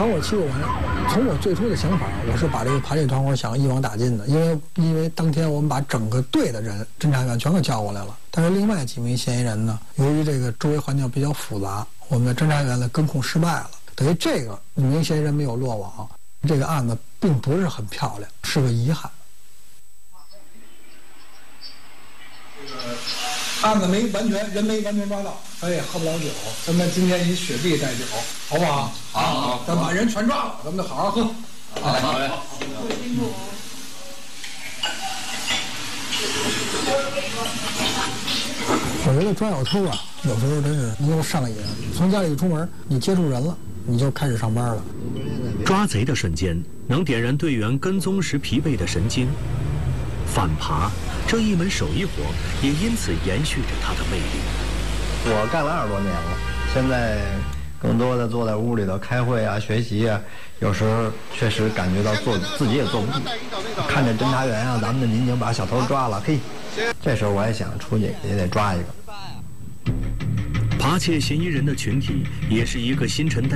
团伙欺负人，从我最初的想法，我是把这个扒窃团伙想一网打尽的，因为当天我们把整个队的人侦查员全给叫过来了，但是另外几名嫌疑人呢，由于这个周围环境比较复杂，我们的侦查员的跟控失败了，等于这个5名嫌疑人没有落网，这个案子并不是很漂亮，是个遗憾。案子人没完全抓到，咱也喝不了酒，咱们今天以雪碧代酒，好不好？ 好， 咱把人全抓了，咱们得好好喝。 好嘞。 我觉得抓小偷啊，有时候真是一路上瘾，从家里出门，你接触人了，你就开始上班了。 抓贼的瞬间，能点燃队员跟踪时疲惫的神经。反扒这一门手艺活，也因此延续着它的魅力。 我干了20多年了，现在更多的坐在屋里头开会啊、学习啊，有时候确实感觉到自己也坐不住。看着侦查员啊，咱们的民警把小偷抓了，嘿，这时候我也想出去也得抓一个。 扒窃嫌疑人的群体也是一个新陈代